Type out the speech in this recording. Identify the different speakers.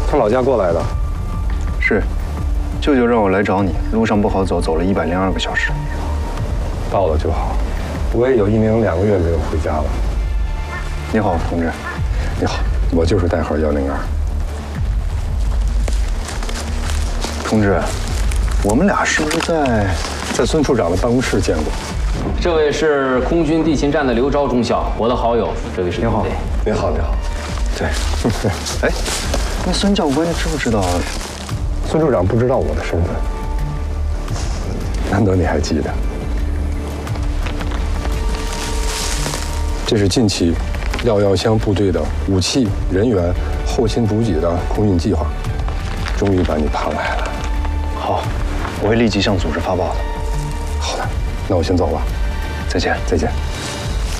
Speaker 1: 从老家过来的。
Speaker 2: 是，舅舅让我来找你，路上不好走，走了102个小时。
Speaker 1: 到了就好，我也有1年2个月没有回家了。
Speaker 2: 你好，同志。
Speaker 1: 你好，我就是代号102。
Speaker 2: 同志，我们俩是不是
Speaker 1: 在孙处长的办公室见过？
Speaker 3: 这位是空军地勤站的刘钊中校，我的好友。这位是
Speaker 2: 您好，
Speaker 1: 您好，您好。
Speaker 2: 对，哎，那孙教官知不知道？
Speaker 1: 孙处长不知道我的身份，难得你还记得。这是近期611乡部队的武器、人员、后勤补给的空运计划，终于把你盼来了。
Speaker 2: 好，我会立即向组织发报的。
Speaker 1: 好的，那我先走了，
Speaker 2: 再见，
Speaker 1: 再见。